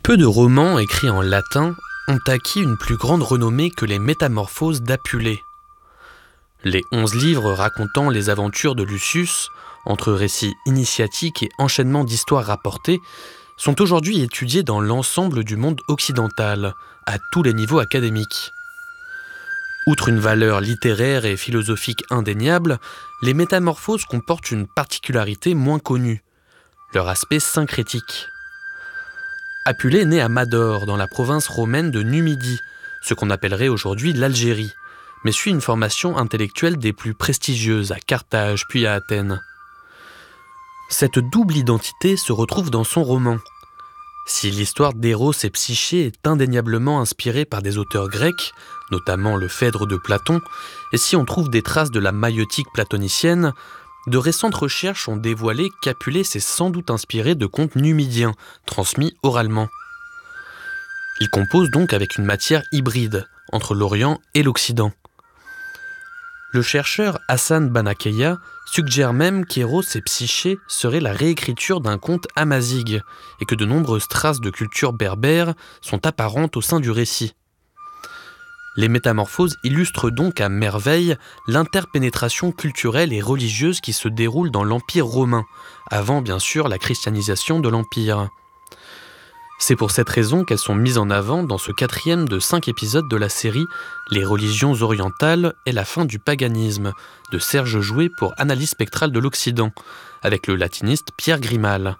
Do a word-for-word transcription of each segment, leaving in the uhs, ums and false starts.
Peu de romans écrits en latin ont acquis une plus grande renommée que les Métamorphoses d'Apulée. Les onze livres racontant les aventures de Lucius, entre récits initiatiques et enchaînements d'histoires rapportées, sont aujourd'hui étudiés dans l'ensemble du monde occidental, à tous les niveaux académiques. Outre une valeur littéraire et philosophique indéniable, les Métamorphoses comportent une particularité moins connue, leur aspect syncrétique. Apulée est né à Mador, dans la province romaine de Numidie, ce qu'on appellerait aujourd'hui l'Algérie, mais suit une formation intellectuelle des plus prestigieuses à Carthage puis à Athènes. Cette double identité se retrouve dans son roman. Si l'histoire d'Éros et Psyché est indéniablement inspirée par des auteurs grecs, notamment le Phèdre de Platon, et si on trouve des traces de la maïeutique platonicienne, de récentes recherches ont dévoilé qu'Apulée s'est sans doute inspiré de contes numidiens, transmis oralement. Il compose donc avec une matière hybride, entre l'Orient et l'Occident. Le chercheur Hassan Banakeya suggère même qu'Éros et Psyché serait la réécriture d'un conte amazigh et que de nombreuses traces de culture berbère sont apparentes au sein du récit. Les Métamorphoses illustrent donc à merveille l'interpénétration culturelle et religieuse qui se déroule dans l'Empire romain, avant bien sûr la christianisation de l'Empire. C'est pour cette raison qu'elles sont mises en avant dans ce quatrième de cinq épisodes de la série « Les religions orientales et la fin du paganisme » de Serge Jouet pour Analyse spectrale de l'Occident, avec le latiniste Pierre Grimal.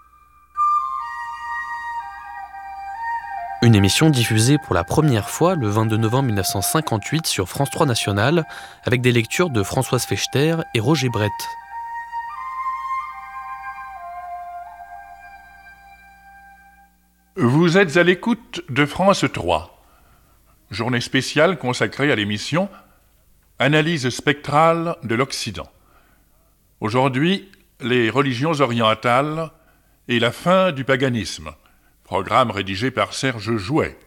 Une émission diffusée pour la première fois le vingt-deux novembre mille neuf cent cinquante-huit sur France trois National, avec des lectures de Françoise Fechter et Roger Brett. Vous êtes à l'écoute de France trois, journée spéciale consacrée à l'émission Analyse spectrale de l'Occident. Aujourd'hui, les religions orientales et la fin du paganisme, programme rédigé par Serge Jouet.